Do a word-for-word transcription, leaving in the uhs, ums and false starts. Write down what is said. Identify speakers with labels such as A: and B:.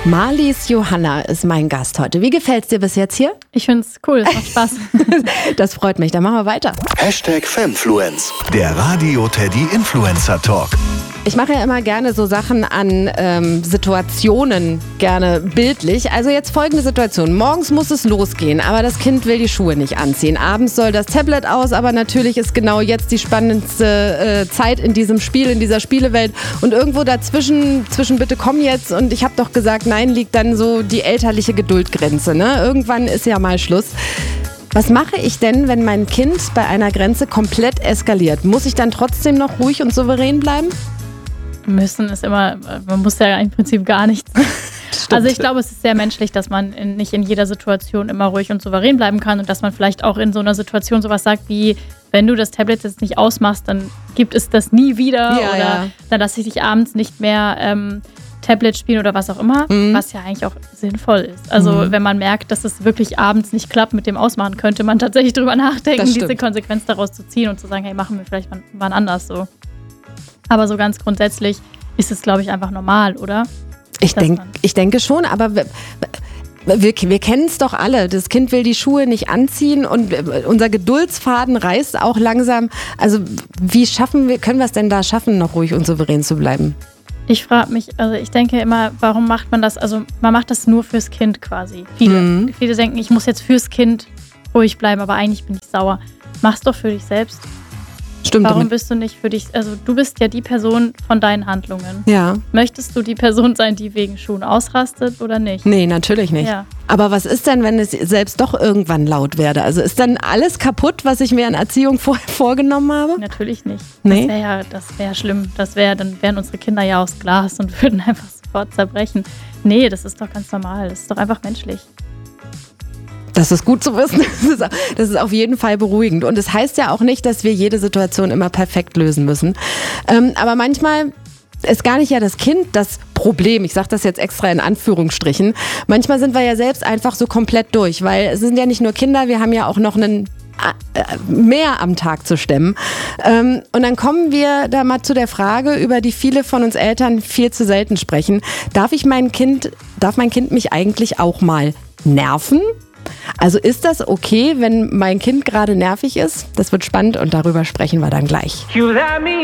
A: Marlies Johanna ist mein Gast heute. Wie gefällt's dir bis jetzt hier?
B: Ich find's cool, es macht Spaß.
A: Das freut mich, dann machen wir weiter.
C: Hashtag Femfluence, der Radio Teddy Influencer Talk.
A: Ich mache ja immer gerne so Sachen an ähm, Situationen, gerne bildlich. Also jetzt folgende Situation. Morgens muss es losgehen, aber das Kind will die Schuhe nicht anziehen. Abends soll das Tablet aus, aber natürlich ist genau jetzt die spannendste äh, Zeit in diesem Spiel, in dieser Spielewelt. Und irgendwo dazwischen, zwischen bitte komm jetzt und ich habe doch gesagt, nein, liegt dann so die elterliche Geduldgrenze. Ne? Irgendwann ist ja mal Schluss. Was mache ich denn, wenn mein Kind bei einer Grenze komplett eskaliert? Muss ich dann trotzdem noch ruhig und souverän bleiben?
B: Müssen ist immer, man muss ja im Prinzip gar nichts. Also ich glaube, es ist sehr menschlich, dass man in, nicht in jeder Situation immer ruhig und souverän bleiben kann und dass man vielleicht auch in so einer Situation sowas sagt wie, wenn du das Tablet jetzt nicht ausmachst, dann gibt es das nie wieder
A: Ja,
B: oder
A: ja.
B: dann lasse ich dich abends nicht mehr ähm, Tablet spielen oder was auch immer,
A: Mhm.
B: was ja eigentlich auch sinnvoll ist. Also
A: Mhm.
B: wenn man merkt, dass es wirklich abends nicht klappt mit dem Ausmachen, könnte man tatsächlich drüber nachdenken,
A: Das stimmt.
B: diese Konsequenz daraus zu ziehen und zu sagen, hey, machen wir vielleicht wann, wann anders so. Aber so ganz grundsätzlich ist es, glaube ich, einfach normal, oder?
A: Ich,
B: Dass
A: denk,
B: man-
A: ich denke schon, aber wir, wir, wir kennen es doch alle. Das Kind will die Schuhe nicht anziehen und unser Geduldsfaden reißt auch langsam. Also wie schaffen wir, können wir es denn da schaffen, noch ruhig und souverän zu bleiben?
B: Ich frage mich, also ich denke immer, warum macht man das? Also man macht das nur fürs Kind quasi. Viele,
A: Mhm.
B: viele denken, ich muss jetzt fürs Kind ruhig bleiben, aber eigentlich bin ich sauer. Mach's doch für dich selbst.
A: Stimmt.
B: Warum
A: damit.
B: bist du nicht für dich, also du bist ja die Person von deinen Handlungen.
A: Ja,
B: Möchtest du die Person sein, die wegen Schuhen ausrastet oder nicht?
A: nee, natürlich nicht.
B: Ja.
A: Aber was ist denn, wenn es selbst doch irgendwann laut werde? Also ist dann alles kaputt, was ich mir an Erziehung vorher vorgenommen habe?
B: Natürlich nicht.
A: Nee?
B: Das wäre ja, das wäre schlimm. Das wäre, dann wären unsere Kinder ja aus Glas und würden einfach sofort zerbrechen. Nee, das ist doch ganz normal. Das ist doch einfach menschlich.
A: Das ist gut zu wissen. Das ist, das ist auf jeden Fall beruhigend. Und es heißt ja auch nicht, dass wir jede Situation immer perfekt lösen müssen. Ähm, aber manchmal ist gar nicht ja das Kind das Problem. Ich sage das jetzt extra in Anführungsstrichen. Manchmal sind wir ja selbst einfach so komplett durch, weil es sind ja nicht nur Kinder, wir haben ja auch noch einen äh, mehr am Tag zu stemmen. Ähm, und dann kommen wir da mal zu der Frage, über die viele von uns Eltern viel zu selten sprechen. Darf ich mein Kind, darf mein Kind mich eigentlich auch mal nerven? Also ist das okay, wenn mein Kind gerade nervig ist? Das wird spannend und darüber sprechen wir dann gleich.